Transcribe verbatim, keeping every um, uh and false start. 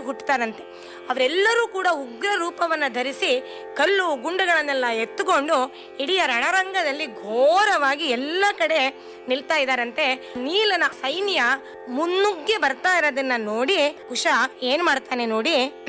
ಹುಟ್ಟುತ್ತಾರಂತೆ. ಅವರೆಲ್ಲರೂ ಕೂಡ ಉಗ್ರ ರೂಪವನ್ನ ಧರಿಸಿ ಕಲ್ಲು ಗುಂಡುಗಳನ್ನೆಲ್ಲ ಎತ್ತುಕೊಂಡು ಇಡೀ ರಣರಂಗದಲ್ಲಿ ಘೋರವಾಗಿ ಎಲ್ಲ ಕಡೆ ನಿಲ್ತಾ ಇದ್ದಾರಂತೆ. ನೀಲನ ಸೈನ್ಯ ಮುನ್ನುಗ್ಗಿ ಬರ್ತಾ ಇರೋದನ್ನ ನೋಡಿ ಕುಶ ಏನ್ ಮಾಡ್ತಾನೆ ನೋಡಿ,